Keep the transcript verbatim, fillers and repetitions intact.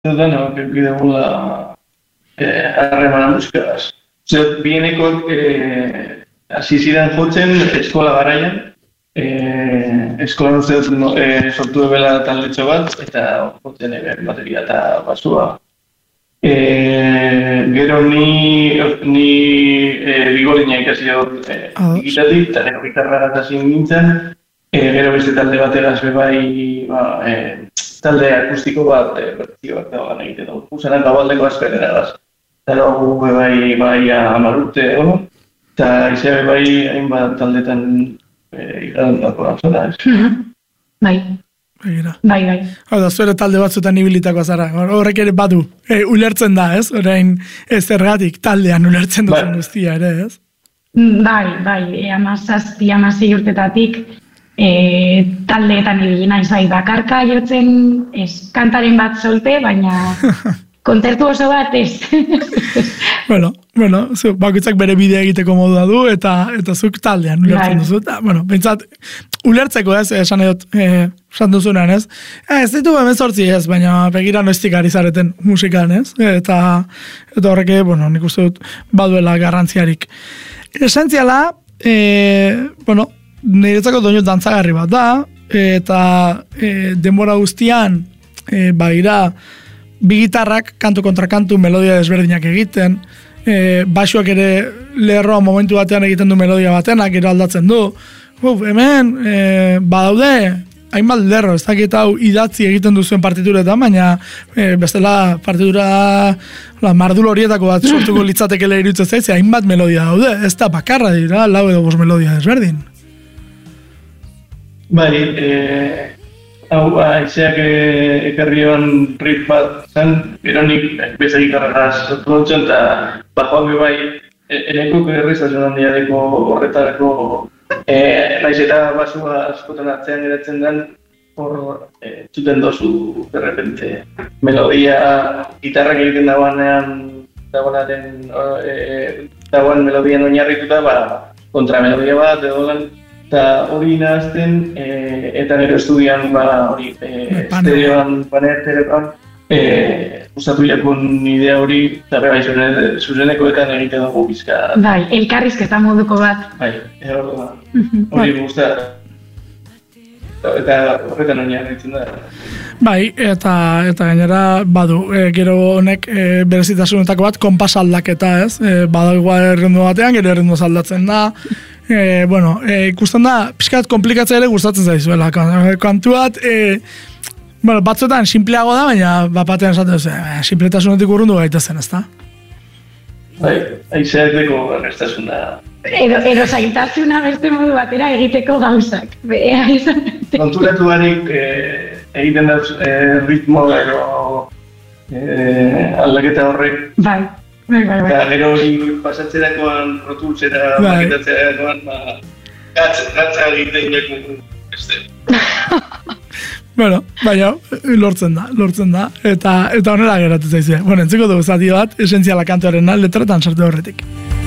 da, no, que degula harremana musikagaz. Zer, bienekoak hasi ziren jotzen eskola garaian, eskola uste sortu ebela taldetxo bat, eta jotzen eben bateria eta basua. Gero ni bigolina ikasi dut digitatik, eta nero gitarra hasi nintzen, gero beste talde bateraz bebai talde akustiko bat, bertzio bat dagoan egite dugu. Usanak gabaldeko azperera gaz. Eta dugu bebai bai amarrute egon, eta izea bebai hainbat taldetan igadan dagoa zara, ez? Bai. Bai, bai. Hau da, zuere talde batzutan ibilitako zara. Horrek ere badu, ulertzen da, ez? Orain zergatik taldean ulertzen duzen guztia ere, ez? Bai, bai, amazazpi, amazei urtetatik taldeetan ibili naiz, bai, bakarka jotzen, ez, kantaren bat solte, baina kontzertu oso bat, ez. Bueno, bueno, zu, bakoitzak bere bidea egiteko modua du, eta eta zuk taldean ulertzen duzu. Eta, bueno, bentsat, ulertzeko ez, esan edot, esan duzunean, ez? Ez ditu hemen sortzi ez, baina begira noiztik ari zareten musikan, ez? Eta, eta horreke, bueno, nik uste dut baduela garrantziarik. Esentziala, e, bueno, niretzako doinu dantzagarri bat da, eta e, denbora guztian, e, baira, bi gitarrak, kantu kontra kantu, melodia desberdinak egiten, e, basuak ere lerroa momentu batean egiten du melodia batenak, gero aldatzen du. Uf, hemen, e, badaude, hainbat lerro, ez dakit hau idatzi egiten duzuen partituretan, baina e, bestela partitura la, mardul horietako bat sortuko litzatekele iruditzen zaiz, hainbat melodia daude, ez da bakarra dira, lau edo bost melodia desberdin. Bai, eh, hau aizeak ekarrioan rit bat zen, gero nik beste gitarragaz sortu nintzen, eta bajoan bai, eneko errezazen handia deko horretarako, naiz eta basua askotan atzean geratzen den, hor txuten dozu, de repente, melodia, gitarrak egiten dagoanean, dagoenaren, dagoen melodian oinarrituta, ba, kontramelodia bat, edo lan, eta hori nahazten, eta nero estudian, ba, hori, estereoan, paneterean, usatu jakun idea hori, eta bai, zuzenekoetan egite dugu bizka. Bai, elkarrizketan moduko bat. Bai, hori guzta. Eta horretan oinarritzen da. Bai, eta eta gainera badu, e, gero honek e, berezitasunetako bat konpas aldaketa, ez? E, badu igual errendu batean, gero errendu aldatzen da. E, bueno, e, ikusten da, pixkat komplikatzea ere gustatzen zaizuela. Kantu bat, e, bueno, batzuetan simpleago da, baina bat batean esaten duzu, e, simpletasunetik urrundu gaitezen, ez da? Bai, aizeak deko garrestasuna. Edo, edo zailtasuna beste modu batera egiteko gauzak. Konturatu barik egiten dauz ritmo edo aldaketa horrek. Bai, bai, bai. Eta gero hori pasatzerakoan, rotultzera, maketatzerakoan, gatza egiten jakun beste. Bueno, baina, lortzen da, lortzen da, eta eta honela geratzen zaizue. Bueno, entziko dugu zati bat, esentziala kantuarena letretan sartu horretik.